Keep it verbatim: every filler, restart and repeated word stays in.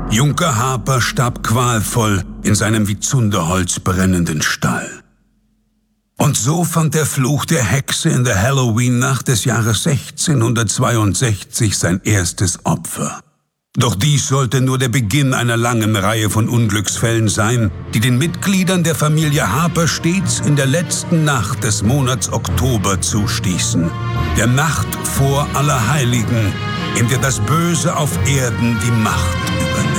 Junker Harper starb qualvoll in seinem wie Zunderholz brennenden Stall. Und so fand der Fluch der Hexe in der Halloween-Nacht des Jahres sechzehnhundertzweiundsechzig sein erstes Opfer. Doch dies sollte nur der Beginn einer langen Reihe von Unglücksfällen sein, die den Mitgliedern der Familie Harper stets in der letzten Nacht des Monats Oktober zustießen. Der Nacht vor Allerheiligen, in der das Böse auf Erden die Macht übernimmt.